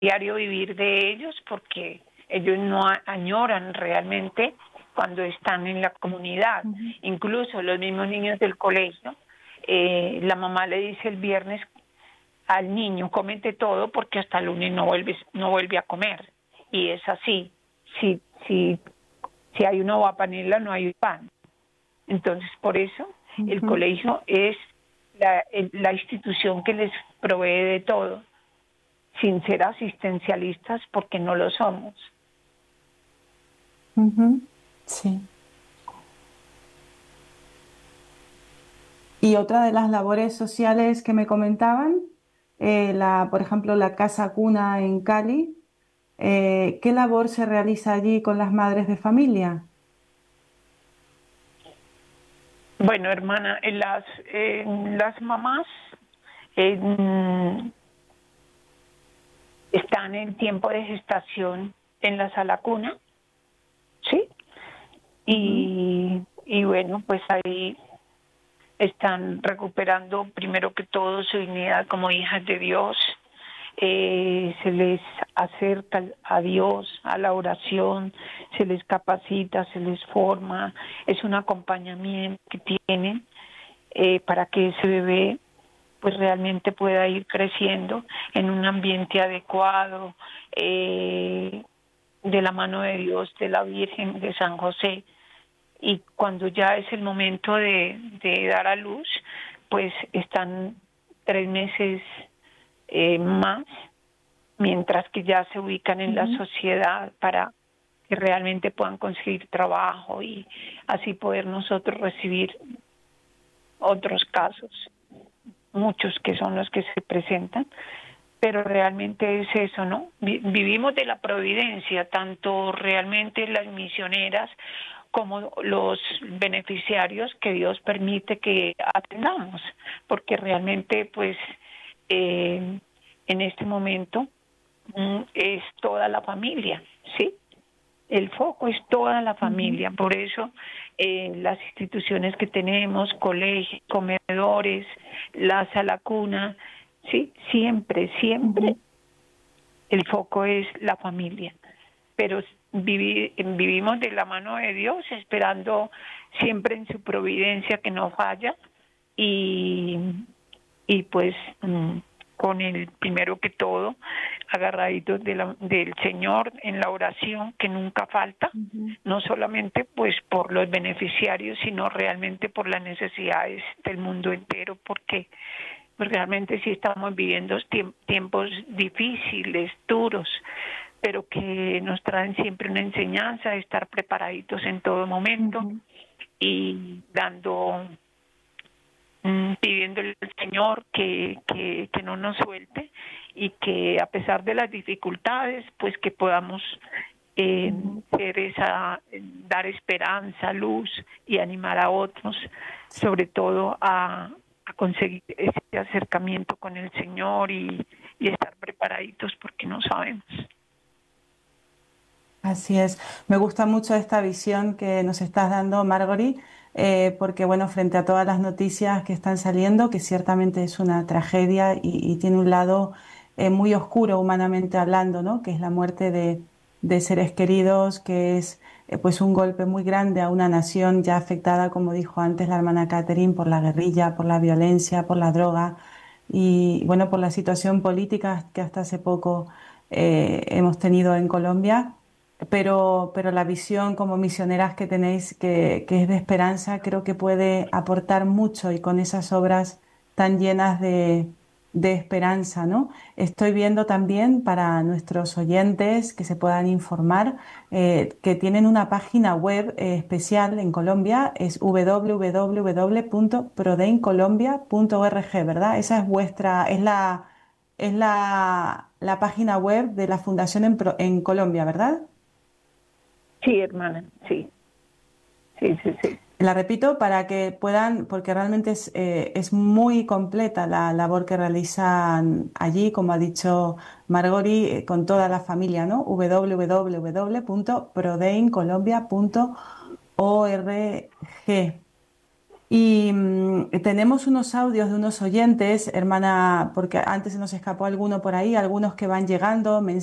diario vivir de ellos, porque ellos no añoran realmente cuando están en la comunidad. Ujú. Incluso los mismos niños del colegio, la mamá le dice el viernes al niño, cómete todo porque hasta el lunes no vuelve a comer. Y es así. Si, si, si hay una uva panela, no hay pan. Entonces, por eso el Ujú. colegio es la institución que les provee de todo, sin ser asistencialistas, porque no lo somos. Ujú. Sí. Y otra de las labores sociales que me comentaban, por ejemplo, la Casa Cuna en Cali, ¿qué labor se realiza allí con las madres de familia? Bueno, hermana, las mamás eh, están en tiempo de gestación en la sala cuna, ¿sí? Ujú. Y bueno, pues ahí están recuperando primero que todo su dignidad como hijas de Dios. Se les acerca a Dios, a la oración, se les capacita, se les forma, es un acompañamiento que tienen para que ese bebé pues realmente pueda ir creciendo en un ambiente adecuado, de la mano de Dios, de la Virgen, de San José. Y cuando ya es el momento de dar a luz, pues están 3 meses más, mientras que ya se ubican en la Ujú. sociedad para que realmente puedan conseguir trabajo y así poder nosotros recibir otros casos, muchos que son los que se presentan, pero realmente es eso, ¿no? Vivimos de la providencia, tanto realmente las misioneras como los beneficiarios que Dios permite que atendamos, porque realmente pues en este momento es toda la familia, ¿sí? El foco es toda la Ujú. familia, por eso las instituciones que tenemos, colegios, comedores, la sala cuna, sí, siempre, siempre Ujú. el foco es la familia. Pero vivimos de la mano de Dios, esperando siempre en su providencia que no falla y, y pues con el primero que todo, agarraditos del Señor en la oración que nunca falta, Ujú. no solamente pues por los beneficiarios, sino realmente por las necesidades del mundo entero, porque pues realmente sí estamos viviendo tiempos difíciles, duros, pero que nos traen siempre una enseñanza de estar preparaditos en todo momento Ujú. y pidiéndole al Señor que no nos suelte y que a pesar de las dificultades, pues que podamos Ujú. dar esperanza, luz y animar a otros, sobre todo a conseguir ese acercamiento con el Señor y estar preparaditos porque no sabemos. Así es. Me gusta mucho esta visión que nos estás dando, Margory, porque bueno, frente a todas las noticias que están saliendo, que ciertamente es una tragedia y tiene un lado muy oscuro humanamente hablando, ¿no? Que es la muerte de seres queridos, que es pues un golpe muy grande a una nación ya afectada, como dijo antes la hermana Catherine, por la guerrilla, por la violencia, por la droga y bueno, por la situación política que hasta hace poco hemos tenido en Colombia. Pero la visión como misioneras que tenéis, que es de esperanza, creo que puede aportar mucho y con esas obras tan llenas de esperanza, ¿no? Estoy viendo también para nuestros oyentes que se puedan informar que tienen una página web especial en Colombia, es www.prodeincolombia.org, ¿verdad? Esa es la página web de la Fundación en Colombia, ¿verdad? Sí, hermana, sí, sí, sí, sí. La repito para que puedan, porque realmente es muy completa la labor que realizan allí, como ha dicho Margori, con toda la familia, ¿no? www.prodeincolombia.org. Y tenemos unos audios de unos oyentes, hermana, porque antes se nos escapó alguno por ahí, algunos que van llegando,